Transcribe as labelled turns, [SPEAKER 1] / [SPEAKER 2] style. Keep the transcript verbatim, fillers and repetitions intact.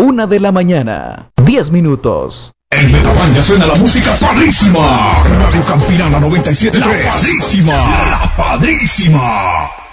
[SPEAKER 1] Una de la mañana, diez minutos.
[SPEAKER 2] En Metapán ya suena la música padrísima. Radio Campirana noventa y siete punto tres. La padrísima. La padrísima.